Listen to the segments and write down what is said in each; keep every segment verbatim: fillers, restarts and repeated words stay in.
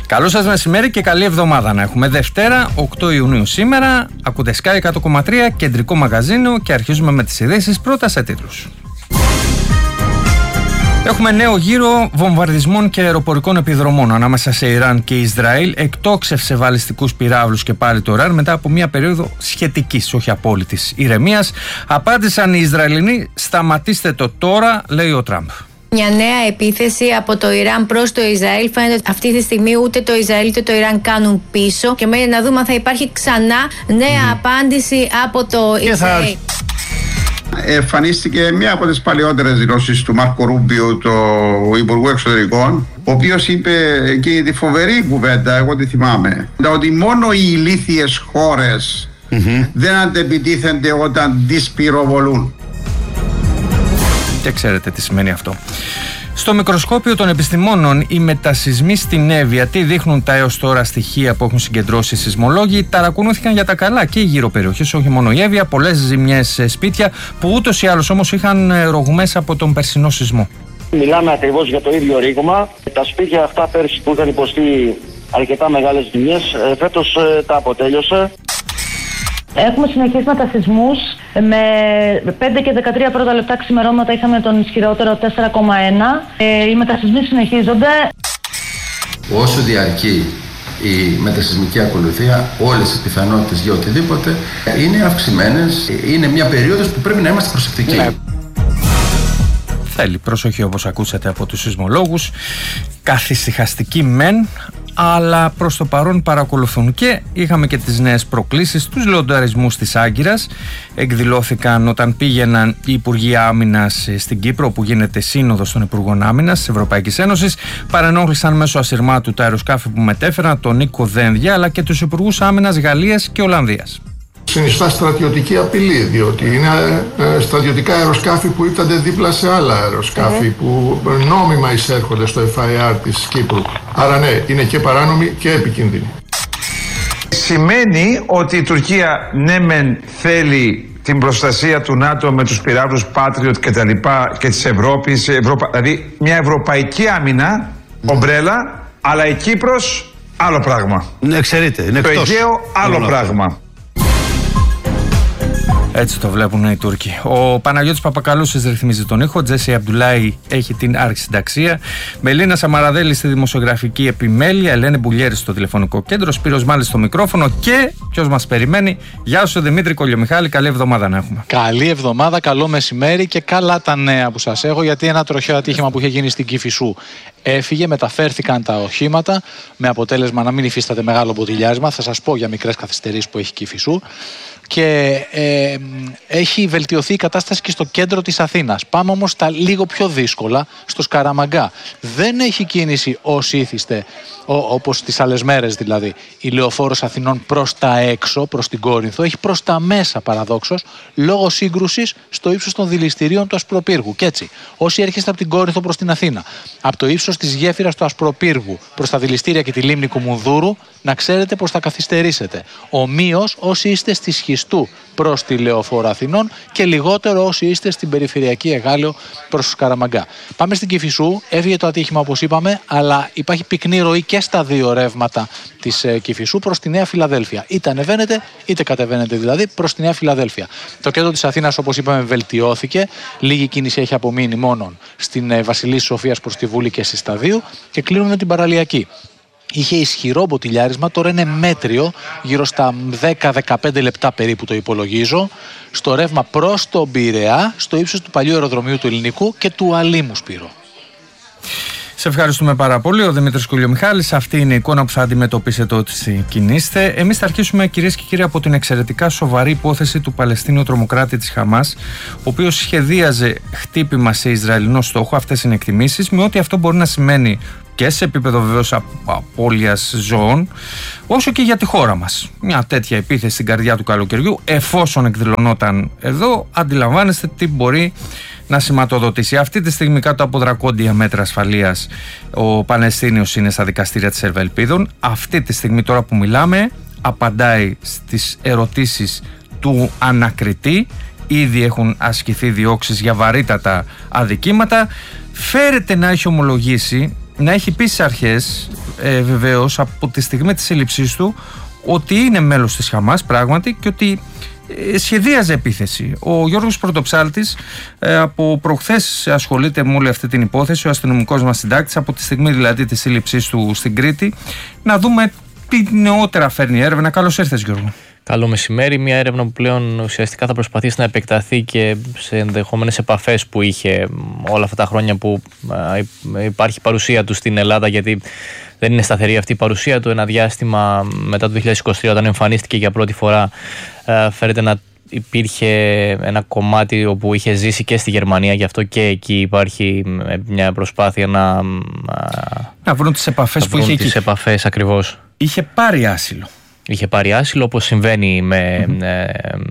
Καλό σας μεσημέρι και καλή εβδομάδα να έχουμε. Δευτέρα, οκτώ Ιουνίου σήμερα. Ακούτε Sky εκατό κόμμα τρία, κεντρικό μαγαζίνο, και αρχίζουμε με τις ειδήσεις. Πρώτα σε τίτλους. Έχουμε νέο γύρο βομβαρδισμών και αεροπορικών επιδρομών ανάμεσα σε Ιράν και Ισραήλ. Εκτόξευσε βαλιστικούς πυράβλους και πάλι το Ιράν μετά από μια περίοδο σχετικής, όχι απόλυτης ηρεμίας. Απάντησαν οι Ισραηλινοί, σταματήστε το τώρα, λέει ο Τραμπ. Μια νέα επίθεση από το Ιράν προς το Ισραήλ. Φαίνεται ότι αυτή τη στιγμή ούτε το Ισραήλ ούτε το Ιράν κάνουν πίσω. Και μένει να δούμε αν θα υπάρχει ξανά νέα mm. απάντηση από το Ισραήλ. Εμφανίστηκε μία από τις παλαιότερες δηλώσεις του Μάρκο Ρούμπιο, του Υπουργού Εξωτερικών, ο οποίος είπε και τη φοβερή κουβέντα, εγώ τη θυμάμαι, ότι μόνο οι ηλίθιες χώρες mm-hmm. δεν αντεπιτίθενται όταν τις πυροβολούν. Και ξέρετε τι σημαίνει αυτό. Στο μικροσκόπιο των επιστημόνων, οι μετασυσμοί στην Εύβοια, τι δείχνουν τα έως τώρα στοιχεία που έχουν συγκεντρώσει οι σεισμολόγοι, ταρακουνούθηκαν για τα καλά και οι γύρω περιοχές, όχι μόνο η Εύβοια, πολλές ζημιές σε σπίτια που ούτως ή άλλως όμως είχαν ρογμές από τον περσινό σεισμό. Μιλάμε ακριβώς για το ίδιο ρήγμα. Τα σπίτια αυτά πέρσι που είχαν υποστεί αρκετά μεγάλες ζημιές, φέτος τα αποτέλειωσε. Έχουμε συνεχείς μετασυσμούς. Με πέντε και δεκατρία πρώτα λεπτά ξημερώματα είχαμε τον ισχυρότερο τέσσερα κόμμα ένα. Ε, οι μετασυσμοί συνεχίζονται. Όσο διαρκεί η μετασυσμική ακολουθία, όλες οι πιθανότητες για οτιδήποτε είναι αυξημένες. Είναι μια περίοδος που πρέπει να είμαστε προσεκτικοί. Ναι. Θέλει προσοχή, όπως ακούσατε από τους σεισμολόγους. Καθησυχαστική μεν, αλλά προς το παρόν παρακολουθούν. Και είχαμε και τις νέες προκλήσεις, τους λονταρισμούς της Άγκυρας. Εκδηλώθηκαν όταν πήγαιναν οι Υπουργοί Άμυνας στην Κύπρο, που γίνεται σύνοδος των Υπουργών Άμυνας της Ευρωπαϊκής Ένωσης. Παρενόχλησαν μέσω ασυρμάτου τα αεροσκάφη που μετέφεραν, τον Νίκο Δένδια, αλλά και τους Υπουργούς Άμυνας Γαλλίας και Ολλανδίας. Συνιστά στρατιωτική απειλή, διότι είναι ε, στρατιωτικά αεροσκάφη που ήρθατε δίπλα σε άλλα αεροσκάφη mm. που νόμιμα εισέρχονται στο εφ άι αρ της Κύπρου. Άρα ναι, είναι και παράνομη και επικίνδυνη. Σημαίνει ότι η Τουρκία ναι μεν θέλει την προστασία του ΝΑΤΟ με τους πυράβλους Patriot και τα λοιπά και της Ευρώπης, Ευρωπα... δηλαδή μια ευρωπαϊκή άμυνα, mm. ομπρέλα, αλλά η Κύπρος άλλο πράγμα. Ναι, ξέρετε, είναι το εκτός. Αιγαίο άλλο πράγμα. Έτσι το βλέπουν οι Τούρκοι. Ο Παναγιώτης Παπακαλούσης ρυθμίζει τον ήχο. Τζέσι Αμπτουλάη έχει την αρχισυνταξία. Μελίνα Σαμαραδέλη στη δημοσιογραφική επιμέλεια. Ελένη Μπουλιέρη στο τηλεφωνικό κέντρο. Σπύρος Μάλης στο μικρόφωνο. Και ποιος μας περιμένει? Γεια σου Δημήτρη Κολιομιχάλη. Καλή εβδομάδα να έχουμε. Καλή εβδομάδα, καλό μεσημέρι και καλά τα νέα που σας έχω. Γιατί ένα τροχαίο ατύχημα που είχε γίνει στην Κηφισού έφυγε, μεταφέρθηκαν τα οχήματα με αποτέλεσμα να μην υφίσταται μεγάλο μποτιλιάρισμα. Θα σας πω για μικρές καθυστερήσεις που έχει η Κηφισού. Και ε, έχει βελτιωθεί η κατάσταση και στο κέντρο της Αθήνας. Πάμε όμως στα λίγο πιο δύσκολα, στο Σκαραμαγκά. Δεν έχει κίνηση όσοι ήθιστε, ό, όπως τις άλλες μέρες δηλαδή, η Λεωφόρος Αθηνών προς τα έξω, προς την Κόρινθο. Έχει προς τα μέσα παραδόξως, λόγω σύγκρουσης στο ύψος των δηληστηρίων του Ασπροπύργου. Και έτσι, όσοι έρχεστε από την Κόρινθο προς την Αθήνα, από το ύψος της γέφυρας του Ασπροπύργου προς τα δηληστήρια και τη λίμνη Κουμουνδούρου, να ξέρετε πως θα καθυστερήσετε. Ομοίως όσοι είστε στη Σχιστού προς τη Λεωφόρο Αθηνών και λιγότερο όσοι είστε στην περιφερειακή Εγάλεο προς το Σκαραμαγκά. Πάμε στην Κηφισού, έφυγε το ατύχημα όπως είπαμε, αλλά υπάρχει πυκνή ροή και στα δύο ρεύματα της ε, Κηφισού προς τη Νέα Φιλαδέλφια. Είτε ανεβαίνετε είτε κατεβαίνετε δηλαδή προς τη Νέα Φιλαδέλφια. Το κέντρο της Αθήνας όπως είπαμε βελτιώθηκε, λίγη κίνηση έχει απομείνει μόνο στην ε, Βασιλής Σοφίας προς τη Βούλη και στη Σταδίου και κλείνουμε την παραλιακή. Είχε ισχυρό μποτιλιάρισμα, τώρα είναι μέτριο, γύρω στα δέκα με δεκαπέντε λεπτά περίπου το υπολογίζω, στο ρεύμα προς τον Πειραιά, στο ύψος του παλιού αεροδρομίου του Ελληνικού και του Αλήμου, Σπύρο. Σε ευχαριστούμε πάρα πολύ. Ο Δημήτρης Κουλιομιχάλης. Αυτή είναι η εικόνα που θα αντιμετωπίσετε ό,τι κινείστε. Εμείς θα αρχίσουμε, κυρίες και κύριοι, από την εξαιρετικά σοβαρή υπόθεση του Παλαιστίνιου τρομοκράτη της Χαμάς, ο οποίος σχεδίαζε χτύπημα σε Ισραηλινό στόχο. Αυτές είναι εκτιμήσεις, με ό,τι αυτό μπορεί να σημαίνει και σε επίπεδο βεβαίως απώλειας ζώων, όσο και για τη χώρα μας. Μια τέτοια επίθεση στην καρδιά του καλοκαιριού, εφόσον εκδηλωνόταν εδώ, αντιλαμβάνεστε τι μπορεί να σηματοδοτήσει. Αυτή τη στιγμή, κάτω από δρακόντια μέτρα ασφαλείας, ο Παλαιστίνιος είναι στα δικαστήρια της Ερβελπίδων. Αυτή τη στιγμή, τώρα που μιλάμε, απαντάει στις ερωτήσεις του ανακριτή. Ήδη έχουν ασκηθεί διώξεις για βαρύτατα αδικήματα. Φέρεται να έχει ομολογήσει, να έχει πει στις αρχές, ε, βεβαίως από τη στιγμή της σύλληψής του ότι είναι μέλος της Χαμάς πράγματι και ότι ε, σχεδίαζε επίθεση. Ο Γιώργος Πρωτοψάλτης ε, από προχθές ασχολείται με όλη αυτή την υπόθεση, ο αστυνομικός μας συντάκτης, από τη στιγμή δηλαδή της σύλληψής του στην Κρήτη. Να δούμε τι νεότερα φέρνει η έρευνα. Καλώς ήρθες, Γιώργο. Καλό μεσημέρι. Μια έρευνα που πλέον ουσιαστικά θα προσπαθήσει να επεκταθεί και σε ενδεχόμενες επαφές που είχε όλα αυτά τα χρόνια που υπάρχει παρουσία του στην Ελλάδα, γιατί δεν είναι σταθερή αυτή η παρουσία του. Ένα διάστημα μετά το δύο χιλιάδες είκοσι τρία, όταν εμφανίστηκε για πρώτη φορά, φέρεται να υπήρχε ένα κομμάτι όπου είχε ζήσει και στη Γερμανία, γι' αυτό και εκεί υπάρχει μια προσπάθεια να, να βρουν τις επαφές που είχε τις εκεί. Επαφές, ακριβώς. Είχε πάρει άσυλο. Είχε πάρει άσυλο, όπως συμβαίνει με mm-hmm. ε,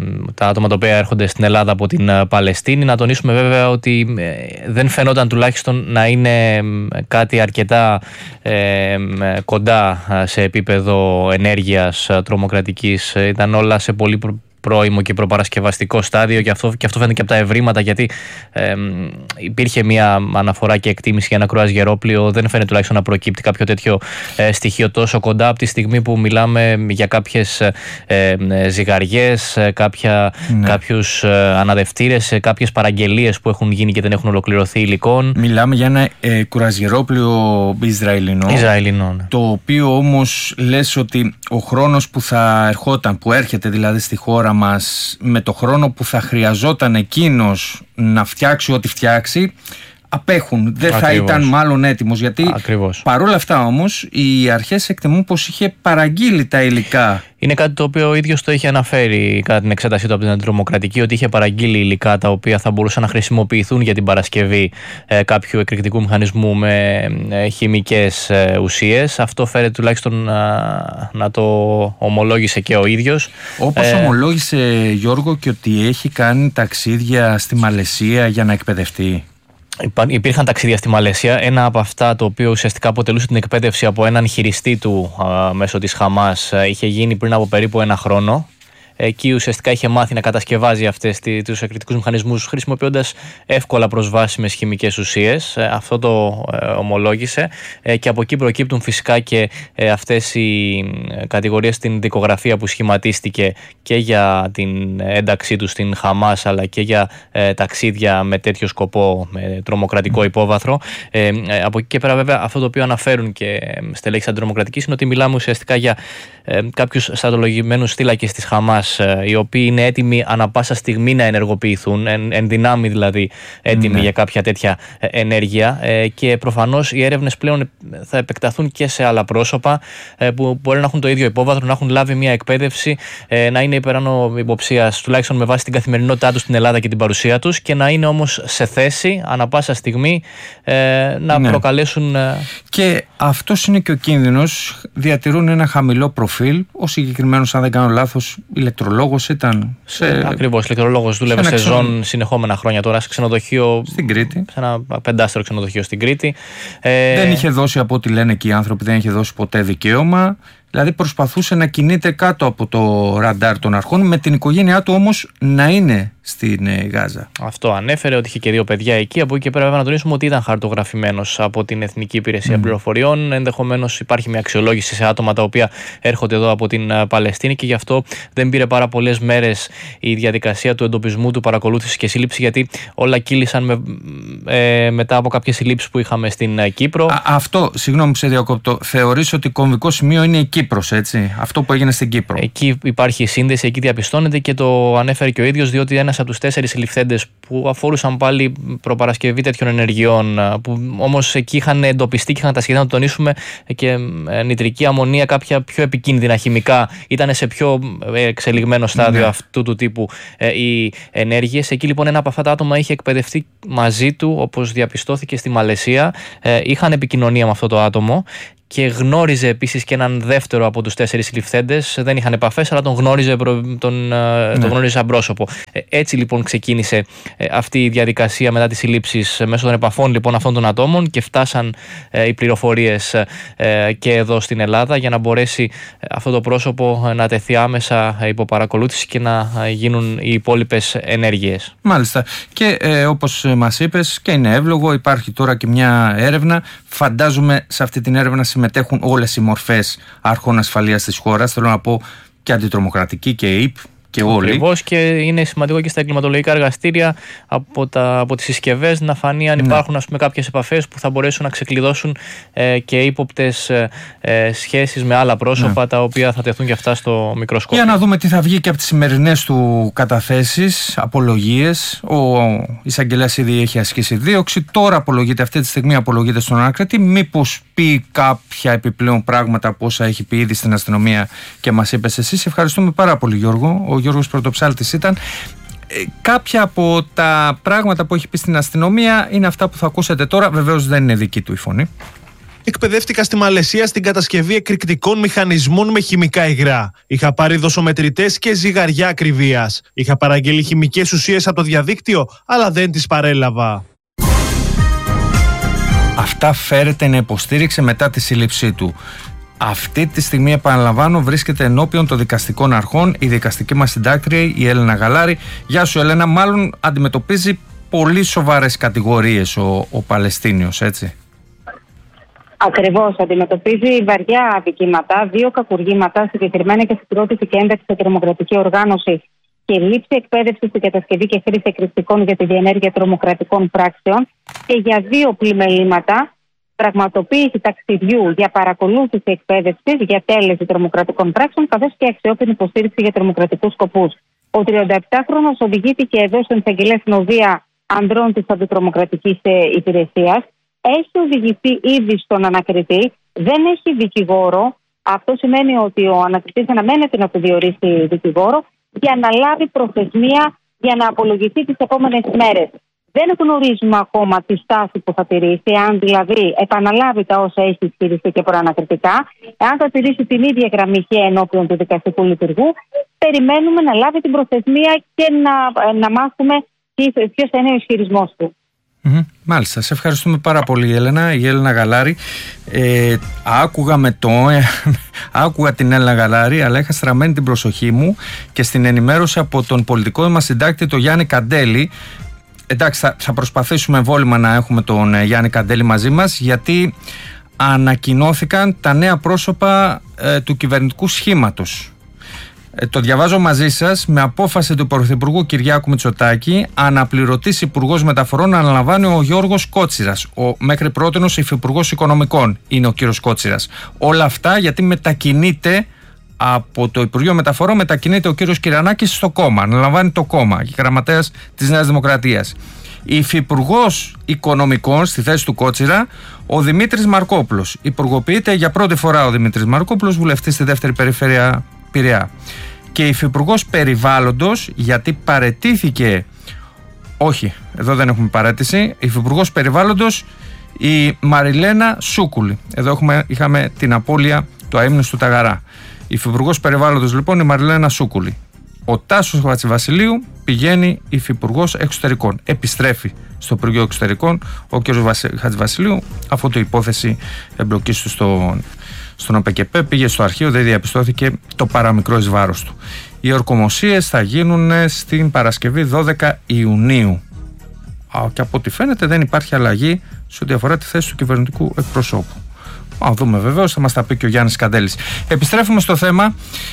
τα άτομα τα οποία έρχονται στην Ελλάδα από την ε, Παλαιστίνη. Να τονίσουμε βέβαια ότι ε, δεν φαινόταν τουλάχιστον να είναι κάτι αρκετά ε, κοντά σε επίπεδο ενέργειας ε, τρομοκρατικής. Ήταν όλα σε πολύ προ... πρώιμο και προπαρασκευαστικό στάδιο, και αυτό, και αυτό φαίνεται και από τα ευρήματα, γιατί ε, υπήρχε μια αναφορά και εκτίμηση για ένα κρουαζιερόπλοιο. Δεν φαίνεται τουλάχιστον να προκύπτει κάποιο τέτοιο ε, στοιχείο τόσο κοντά, από τη στιγμή που μιλάμε για κάποιες ε, ζυγαριές, κάποια, ναι. κάποιους ε, αναδευτήρες, κάποιες παραγγελίες που έχουν γίνει και δεν έχουν ολοκληρωθεί υλικών. Μιλάμε για ένα ε, κρουαζιερόπλοιο Ισραηλινό, Ισραηλινό ναι. το οποίο όμως λες ότι ο χρόνος που θα ερχόταν, που έρχεται δηλαδή στη χώρα μας, με το χρόνο που θα χρειαζόταν εκείνος να φτιάξει ό,τι φτιάξει, απέχουν. Δεν Ακριβώς. θα ήταν μάλλον έτοιμος, γιατί Ακριβώς. παρόλα αυτά όμως οι αρχές εκτιμούν πως είχε παραγγείλει τα υλικά. Είναι κάτι το οποίο ο ίδιος το είχε αναφέρει κατά την εξέτασή του από την αντιτρομοκρατική, ότι είχε παραγγείλει υλικά τα οποία θα μπορούσαν να χρησιμοποιηθούν για την παρασκευή ε, κάποιου εκρηκτικού μηχανισμού με ε, χημικές ε, ουσίες. Αυτό φέρεται τουλάχιστον ε, να το ομολόγησε και ο ίδιος. Όπως ε, ομολόγησε, Γιώργο, και ότι έχει κάνει ταξίδια στη Μαλαισία για να εκπαιδευτεί. Υπήρχαν ταξίδια στη Μαλαισία. Ένα από αυτά, το οποίο ουσιαστικά αποτελούσε την εκπαίδευση από έναν χειριστή του α, μέσω της Χαμάς, α, είχε γίνει πριν από περίπου ένα χρόνο. Εκεί ουσιαστικά είχε μάθει να κατασκευάζει αυτές τους εκρηκτικούς μηχανισμούς χρησιμοποιώντας εύκολα προσβάσιμες χημικές ουσίες. Αυτό το ε, ομολόγησε, ε, και από εκεί προκύπτουν φυσικά και ε, αυτές οι κατηγορίες στην δικογραφία που σχηματίστηκε και για την ένταξή του στην Χαμάς, αλλά και για ε, ταξίδια με τέτοιο σκοπό, με τρομοκρατικό υπόβαθρο. Ε, ε, από εκεί και πέρα, βέβαια, αυτό το οποίο αναφέρουν και στελέχη αντιτρομοκρατικής είναι ότι μιλάμε ουσιαστικά για ε, κάποιους στρατολογημένους θύλακες της Χαμάς, οι οποίοι είναι έτοιμοι ανα πάσα στιγμή να ενεργοποιηθούν, εν, εν δυνάμει δηλαδή έτοιμοι ναι. για κάποια τέτοια ενέργεια, ε, και προφανώς οι έρευνες πλέον θα επεκταθούν και σε άλλα πρόσωπα ε, που μπορεί να έχουν το ίδιο υπόβαθρο, να έχουν λάβει μια εκπαίδευση, ε, να είναι υπεράνω υποψίας, τουλάχιστον με βάση την καθημερινότητά τους στην Ελλάδα και την παρουσία τους, και να είναι όμως σε θέση ανα πάσα στιγμή ε, να ναι. προκαλέσουν. Ε... Και αυτός είναι και ο κίνδυνος. Διατηρούν ένα χαμηλό προφίλ. Ο συγκεκριμένος, αν δεν κάνω λάθος, ηλεκτρολόγος ήταν. Σε... Ακριβώς, ηλεκτρολόγος. Δούλευε σε, σε ξενο... ζών συνεχόμενα χρόνια τώρα σε ξενοδοχείο. Στην Κρήτη. Σε ένα πεντάστερο ξενοδοχείο στην Κρήτη. Δεν είχε δώσει, από ό,τι λένε και οι άνθρωποι, δεν είχε δώσει ποτέ δικαίωμα. Δηλαδή προσπαθούσε να κινείται κάτω από το ραντάρ των αρχών, με την οικογένειά του όμως να είναι στην Γάζα. Αυτό ανέφερε, ότι είχε και δύο παιδιά εκεί. Από εκεί και πέρα, βέβαια, να τονίσουμε ότι ήταν χαρτογραφημένος από την Εθνική Υπηρεσία mm. Πληροφοριών. Ενδεχομένως υπάρχει μια αξιολόγηση σε άτομα τα οποία έρχονται εδώ από την Παλαιστίνη, και γι' αυτό δεν πήρε πάρα πολλές μέρες η διαδικασία του εντοπισμού, του παρακολούθηση και σύλληψη, γιατί όλα κύλησαν με, ε, μετά από κάποιες συλλήψεις που είχαμε στην Κύπρο. Α, αυτό, συγγνώμη που σε διακόπτω, θεωρείς ότι κομβικό σημείο είναι η Κύπρος, έτσι? Αυτό που έγινε στην Κύπρο. Εκεί υπάρχει σύνδεση, εκεί διαπιστώνεται, και το ανέφερε και ο ίδιος, διότι ένας από τους τέσσερις συλληφθέντες που αφορούσαν πάλι προπαρασκευή τέτοιων ενεργειών, που όμως εκεί είχαν εντοπιστεί και είχαν τα σχέδια, να το τονίσουμε, και νητρική αμμονία, κάποια πιο επικίνδυνα χημικά, ήταν σε πιο εξελιγμένο στάδιο ναι. αυτού του τύπου ε, οι ενέργειες. Εκεί λοιπόν ένα από αυτά τα άτομα είχε εκπαιδευτεί μαζί του, όπως διαπιστώθηκε, στη Μαλαισία. Ε, είχαν επικοινωνία με αυτό το άτομο, και γνώριζε επίσης και έναν δεύτερο από τους τέσσερις συλληφθέντες. Δεν είχαν επαφές, αλλά τον γνώριζε, τον, ναι. τον γνώριζε σαν πρόσωπο. Έτσι λοιπόν ξεκίνησε αυτή η διαδικασία μετά τις συλλήψεις, μέσω των επαφών λοιπόν αυτών των ατόμων, και φτάσαν οι πληροφορίες και εδώ στην Ελλάδα, για να μπορέσει αυτό το πρόσωπο να τεθεί άμεσα υπό παρακολούθηση και να γίνουν οι υπόλοιπες ενέργειες. Μάλιστα. Και ε, όπως μας είπες, και είναι εύλογο, υπάρχει τώρα και μια έρευνα. Φαντάζομαι σε αυτή την έρευνα συμμετέχουν όλες οι μορφές αρχών ασφαλείας της χώρας. Θέλω να πω και αντιτρομοκρατική και ΕΙΠ και όλοι. Ακριβώς, και είναι σημαντικό και στα εγκληματολογικά εργαστήρια από, τα, από τις συσκευές να φανεί αν υπάρχουν, ναι, ας πούμε, κάποιες επαφές που θα μπορέσουν να ξεκλειδώσουν ε, και ύποπτες ε, ε, σχέσεις με άλλα πρόσωπα, ναι, τα οποία θα τεθούν και αυτά στο μικροσκόπιο. Για να δούμε τι θα βγει και από τις σημερινές του καταθέσεις, απολογίες. Ο εισαγγελέας ήδη έχει ασκήσει δίωξη. Τώρα απολογείται, αυτή τη στιγμή απολογείται στον ανακριτή. Μήπως πει κάποια επιπλέον πράγματα από όσα έχει πει ήδη στην αστυνομία και μας είπες εσύ. Σε ευχαριστούμε πάρα πολύ, Γιώργο. Ο Γιώργος Πρωτοψάλτης ήταν. Ε, κάποια από τα πράγματα που έχει πει στην αστυνομία είναι αυτά που θα ακούσετε τώρα. Βεβαίως δεν είναι δική του η φωνή. Εκπαιδεύτηκα στη Μαλαισία στην κατασκευή εκρηκτικών μηχανισμών με χημικά υγρά. Είχα πάρει δοσομετρητές και ζυγαριά ακριβίας. Είχα παραγγείλει χημικές ουσίες από το διαδίκτυο, αλλά δεν τις παρέλαβα. Αυτά φέρεται να υποστήριξε μετά τη σύλληψή του. Αυτή τη στιγμή, επαναλαμβάνω, βρίσκεται ενώπιον των δικαστικών αρχών η δικαστική μας συντάκτρια, η Έλενα Γαλάρη. Γεια σου, Έλενα. Μάλλον αντιμετωπίζει πολύ σοβαρές κατηγορίες ο, ο Παλαιστίνιος, έτσι. Ακριβώς, αντιμετωπίζει βαριά αδικήματα, δύο κακουργήματα, συγκεκριμένα και συγκρότηση και ένταξη σε τρομοκρατική οργάνωση και λήψη εκπαίδευση στην κατασκευή και χρήση εκρηκτικών για τη διενέργεια τρομοκρατικών πράξεων και για δύο πλημελήματα, πραγματοποίηση ταξιδιού για παρακολούθηση εκπαίδευση για τέλεση τρομοκρατικών πράξεων, καθώς και αξιόπινη υποστήριξη για τρομοκρατικούς σκοπούς. Ο τριανταεπτάχρονος οδηγήθηκε εδώ στον εισαγγελέα στην οδεία ανδρών της αντιτρομοκρατικής υπηρεσίας. Έχει οδηγηθεί ήδη στον ανακριτή, δεν έχει δικηγόρο. Αυτό σημαίνει ότι ο ανακριτής αναμένεται να του διορίσει δικηγόρο για να λάβει προθεσμία για να απολογηθεί τις επόμενες μέρες. Δεν γνωρίζουμε ακόμα τη στάση που θα τηρήσει, αν δηλαδή επαναλάβει τα όσα έχει ισχυριστεί και προανακριτικά, εάν θα τηρήσει την ίδια γραμμή και ενώπιον του δικαστικού λειτουργού. Περιμένουμε να λάβει την προθεσμία και να, να μάθουμε ποιος θα είναι ο ισχυρισμός του. Mm-hmm. Μάλιστα, σε ευχαριστούμε πάρα πολύ, Έλενα. Η Έλενα Γαλάρη. Ε, άκουγα με το, ε, άκουγα την Έλενα Γαλάρη, αλλά είχα στραμμένη την προσοχή μου και στην ενημέρωση από τον πολιτικό μας συντάκτη, τον Γιάννη Καντέλη. Εντάξει, θα, θα προσπαθήσουμε εμβόλυμα να έχουμε τον ε, Γιάννη Καντέλη μαζί μας, γιατί ανακοινώθηκαν τα νέα πρόσωπα ε, του κυβερνητικού σχήματος. Ε, το διαβάζω μαζί σας. Με απόφαση του Πρωθυπουργού Κυριάκου Μητσοτάκη, αναπληρωτής Υπουργός Μεταφορών αναλαμβάνει ο Γιώργος Κότσιρας. Ο μέχρι πρότινος Υφυπουργός Οικονομικών είναι ο κύριος Κότσιρας. Όλα αυτά γιατί μετακινείται από το Υπουργείο Μεταφορών, μετακινείται ο κύριος Κυρανάκης στο κόμμα. Αναλαμβάνει το κόμμα και γραμματέας της Νέας Δημοκρατίας. Υφυπουργός Οικονομικών στη θέση του Κότσιρα, ο Δημήτρης Μαρκόπουλος. Υπουργοποιείται για πρώτη φορά ο Δημήτρης Μαρκόπουλος, βουλευτής στη δεύτερη περιφέρεια Πειραιά. Και υφυπουργός Περιβάλλοντος, γιατί παραιτήθηκε, όχι, εδώ δεν έχουμε παραίτηση, υφυπουργός Περιβάλλοντος η Μαριλένα Σούκουλη. Εδώ έχουμε, είχαμε την απώλεια του αείμνηστου του Ταγαρά. Υφυπουργός Περιβάλλοντος λοιπόν η Μαριλένα Σούκουλη. Ο Τάσος Χατζηβασιλείου πηγαίνει υφυπουργός Εξωτερικών. Επιστρέφει στο Υπουργείο Εξωτερικών ο κ. Χατζηβασιλείου, αφού το υπόθεση εμπλοκής του στον Στον ΟΠΕΚΕΠΕ πήγε στο αρχείο, δεν διαπιστώθηκε το παραμικρό εις βάρος του. Οι ορκομοσίες θα γίνουν στην Παρασκευή δώδεκα Ιουνίου. Α, και από ό,τι φαίνεται δεν υπάρχει αλλαγή σε ό,τι αφορά τη θέση του κυβερνητικού εκπροσώπου. Α, δούμε βεβαίως, θα μας τα πει και ο Γιάννης Καντέλης. Επιστρέφουμε στο θέμα.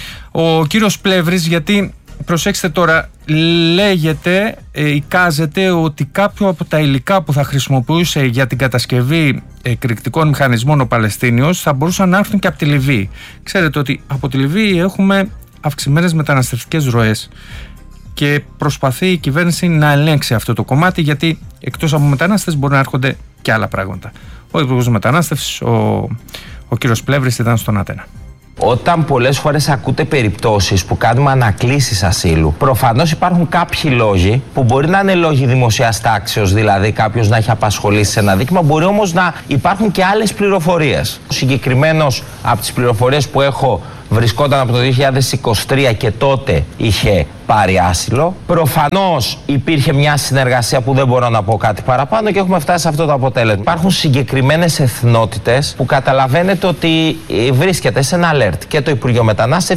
Ο κύριος Πλεύρης, γιατί προσέξτε τώρα, λέγεται, ε, εικάζεται ότι κάποιο από τα υλικά που θα χρησιμοποιούσε για την κατασκευή εκρηκτικών μηχανισμών ο Παλαιστίνιος θα μπορούσαν να έρθουν και από τη Λιβύη. Ξέρετε ότι από τη Λιβύη έχουμε αυξημένες μεταναστευτικές ροές και προσπαθεί η κυβέρνηση να ελέγξει αυτό το κομμάτι, γιατί εκτός από μετανάστες μπορεί να έρχονται και άλλα πράγματα. Ο Υπουργός Μετανάστευσης, ο, ο κύριος Πλεύρης, ήταν στον Άτενα. Όταν πολλές φορές ακούτε περιπτώσεις που κάνουμε ανακλήσεις ασύλου, προφανώς υπάρχουν κάποιοι λόγοι που μπορεί να είναι λόγοι δημοσίας τάξεως, δηλαδή κάποιος να έχει απασχολήσει σε ένα δίκημα, μπορεί όμως να υπάρχουν και άλλες πληροφορίες. Συγκεκριμένως από τις πληροφορίες που έχω, βρισκόταν από το δύο χιλιάδες είκοσι τρία και τότε είχε πάρει άσυλο. Προφανώς υπήρχε μια συνεργασία που δεν μπορώ να πω κάτι παραπάνω και έχουμε φτάσει σε αυτό το αποτέλεσμα. Υπάρχουν συγκεκριμένες εθνότητες που καταλαβαίνετε ότι βρίσκεται σε ένα alert και το Υπουργείο Μετανάστευσης